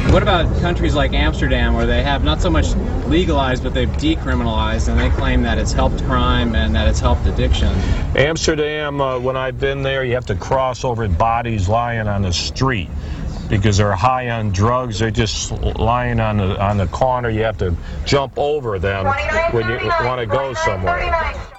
What about countries like Amsterdam, where they have not so much legalized, but they've decriminalized, and they claim that it's helped crime and that it's helped addiction? Amsterdam, when I've been there, you have to cross over bodies lying on the street because they're high on drugs. They're just lying on the corner. You have to jump over them when you want to go somewhere.